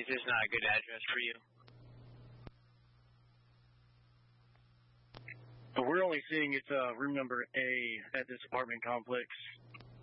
Is this not a good address for you? But we're only seeing it's room number A at this apartment complex.